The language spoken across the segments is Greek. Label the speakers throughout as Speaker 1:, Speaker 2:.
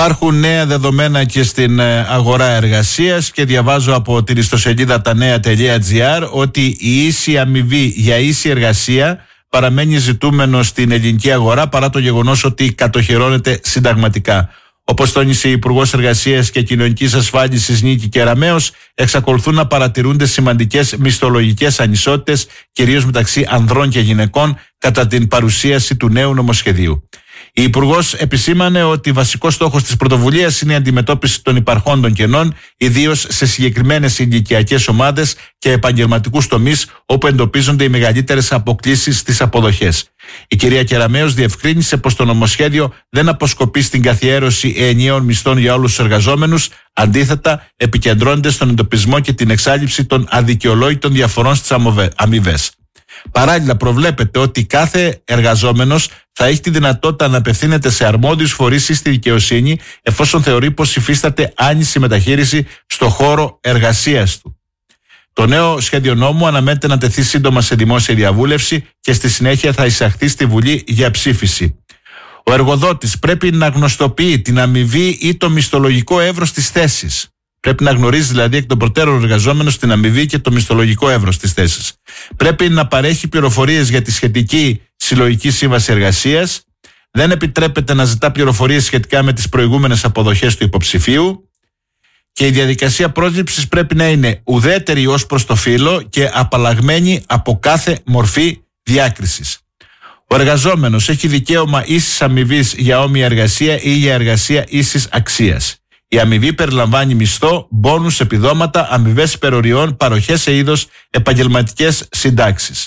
Speaker 1: Υπάρχουν νέα δεδομένα και στην αγορά εργασίας και διαβάζω από την ιστοσελίδα tanea.gr ότι η ίση αμοιβή για ίση εργασία παραμένει ζητούμενο στην ελληνική αγορά παρά το γεγονός ότι κατοχυρώνεται συνταγματικά. Όπως τόνισε η Υπουργός Εργασίας και Κοινωνικής Ασφάλισης Νίκη Κεραμέως, εξακολουθούν να παρατηρούνται σημαντικές μισθολογικές ανισότητες, κυρίως μεταξύ ανδρών και γυναικών, κατά την παρουσίαση του νέου νομοσχεδίου. Η Υπουργός επισήμανε ότι βασικός στόχος της πρωτοβουλίας είναι η αντιμετώπιση των υπαρχόντων κενών, ιδίως σε συγκεκριμένες ηλικιακές ομάδες και επαγγελματικούς τομείς, όπου εντοπίζονται οι μεγαλύτερες αποκλίσεις στις αποδοχές. Η κυρία Κεραμέως διευκρίνησε πως το νομοσχέδιο δεν αποσκοπεί στην καθιέρωση ενιαίων μισθών για όλους τους εργαζόμενους, αντίθετα, επικεντρώνεται στον εντοπισμό και την εξάλληψη των αδικαιολόγητων διαφορών στις αμοιβές. Παράλληλα, προβλέπεται ότι κάθε εργαζόμενος θα έχει τη δυνατότητα να απευθύνεται σε αρμόδιους φορείς ή στη δικαιοσύνη, εφόσον θεωρεί πως υφίσταται άνηση μεταχείριση στο χώρο εργασίας του. Το νέο σχέδιο νόμου αναμένεται να τεθεί σύντομα σε δημόσια διαβούλευση και στη συνέχεια θα εισαχθεί στη Βουλή για ψήφιση. Ο εργοδότης πρέπει να γνωστοποιεί την αμοιβή ή το μισθολογικό εύρος της θέσης. Πρέπει να γνωρίζει δηλαδή εκ των προτέρων ο εργαζόμενος την αμοιβή και το μισθολογικό εύρος της θέσης. Πρέπει να παρέχει πληροφορίες για τη σχετική συλλογική σύμβαση εργασίας. Δεν επιτρέπεται να ζητά πληροφορίες σχετικά με τις προηγούμενες αποδοχές του υποψηφίου. Και η διαδικασία πρόσληψης πρέπει να είναι ουδέτερη ως προς το φύλο και απαλλαγμένη από κάθε μορφή διάκρισης. Ο εργαζόμενος έχει δικαίωμα ίσης αμοιβής για όμοια εργασία ή για εργασία ίσης αξίας. Η αμοιβή περιλαμβάνει μισθό, μπόνους, επιδόματα, αμοιβές υπεροριών, παροχές σε είδος, επαγγελματικές συντάξεις.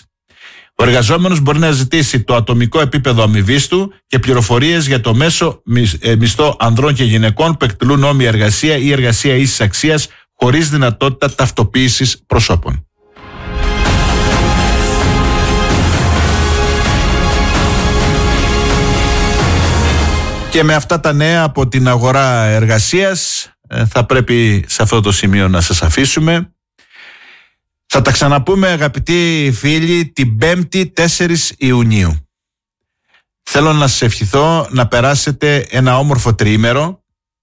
Speaker 1: Ο εργαζόμενος μπορεί να ζητήσει το ατομικό επίπεδο αμοιβής του και πληροφορίες για το μέσο μισθό ανδρών και γυναικών που εκτελούν όμοια εργασία ή εργασία ίσης αξίας χωρίς δυνατότητα ταυτοποίησης προσώπων. Και με αυτά τα νέα από την αγορά εργασίας θα πρέπει σε αυτό το σημείο να σας αφήσουμε. Θα τα ξαναπούμε, αγαπητοί φίλοι, την 5η 4 Ιουνίου. Θέλω να σας ευχηθώ να περάσετε ένα όμορφο τριήμερο,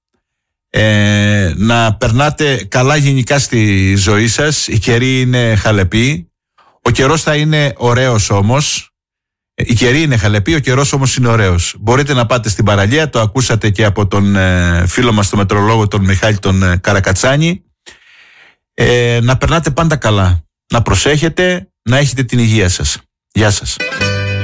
Speaker 1: να περνάτε καλά γενικά στη ζωή σας. Η καιρή είναι χαλεπή, ο καιρός θα είναι ωραίος όμως. Η καιρή είναι χαλεπή, ο καιρός όμως είναι ωραίος. Μπορείτε να πάτε στην παραλία, το ακούσατε και από τον φίλο μας τον μετεωρολόγο, τον Μιχάλη τον Καρακατσάνη. Να περνάτε πάντα καλά, να προσέχετε, να έχετε την υγεία σας. Γεια σας.